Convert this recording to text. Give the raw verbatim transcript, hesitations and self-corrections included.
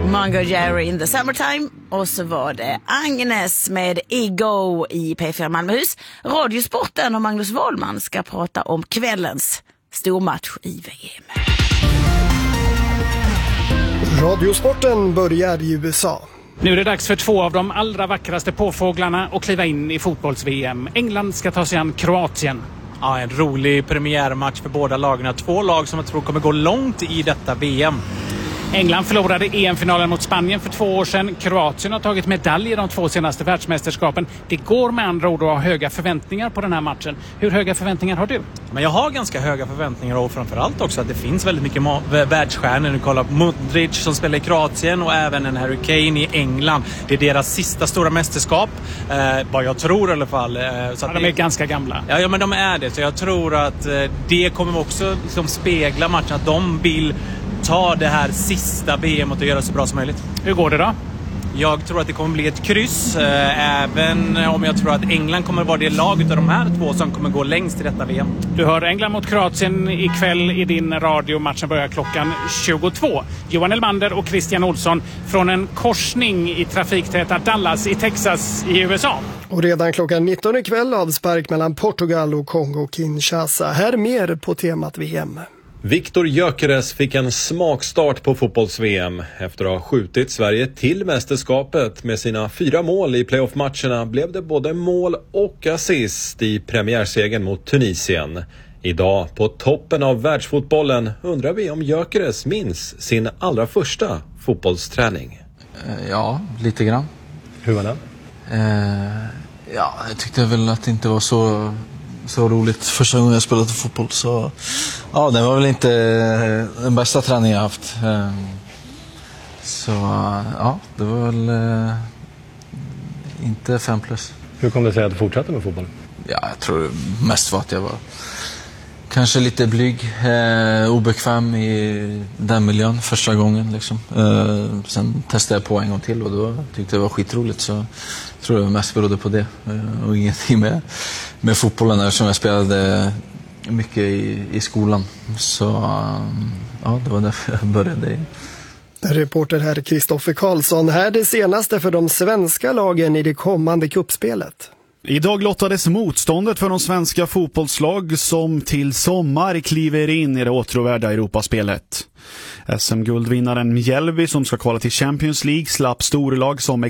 Mango Jerry in the Summertime. Och så var det Agnes med Ego i P fyra Malmöhus. Radiosporten och Magnus Wahlman ska prata om kvällens stormatch i V M. Radiosporten börjar i U S A. Nu är det dags för två av de allra vackraste påfåglarna att kliva in i fotbolls-V M. England ska ta sig an Kroatien. Ja, en rolig premiärmatch för båda lagen. Två lag som jag tror kommer gå långt i detta V M. England förlorade E M-finalen mot Spanien för två år sedan. Kroatien har tagit medalj i de två senaste världsmästerskapen. Det går med andra ord att ha höga förväntningar på den här matchen. Hur höga förväntningar har du? Men jag har ganska höga förväntningar och framförallt också att det finns väldigt mycket ma- världsstjärnor. Nu kollar på Modric som spelar i Kroatien och även en Harry Kane i England. Det är deras sista stora mästerskap. Eh, vad jag tror i alla fall. Eh, så ja, att de är det... ganska gamla. Ja, ja, men de är det. Så jag tror att eh, det kommer också liksom spegla matchen. Att de vill ta det här sista V M och göra så bra som möjligt. Hur går det då? Jag tror att det kommer bli ett kryss, eh, även om jag tror att England kommer vara det lag av de här två som kommer gå längst i detta V M. Du hör England mot Kroatien ikväll i din radio. Matchen börjar klockan tjugotvå. Johan Elmander och Christian Olsson från en korsning i trafiktäta Dallas i Texas i U S A. Och redan klockan nitton ikväll avspark mellan Portugal och Kongo-Kinshasa. Här mer på temat V M. Viktor Gyökeres fick en smakstart på fotbolls-V M. Efter att ha skjutit Sverige till mästerskapet med sina fyra mål i playoff-matcherna blev det både mål och assist i premiärsegern mot Tunisien. Idag på toppen av världsfotbollen undrar vi om Gyökeres minns sin allra första fotbollsträning. Ja, lite grann. Hur var det? Eh, ja, jag tyckte väl att det inte var så... så roligt första gången jag spelade fotboll, så ja, det var väl inte den bästa träningen jag haft, så ja, det var väl inte fem plus. Hur kom det sig att du fortsatte med fotboll? Ja, jag tror mest var att jag var kanske lite blyg, eh, obekväm i den miljön första gången liksom. Eh, sen testade jag på en gång till och då tyckte jag det var skitroligt, så jag tror jag mest berodde på det eh, och ingenting med, med fotbollen eftersom jag spelade mycket i, i skolan. Så um, ja, det var därför jag började. Reporter här Kristoffer Karlsson. Här det senaste för de svenska lagen i det kommande cupspelet. Idag lottades motståndet för de svenska fotbollslag som till sommar kliver in i det åtråvärda Europaspelet. S M-guldvinnaren Mjällby som ska kvala till Champions League slapp storlag som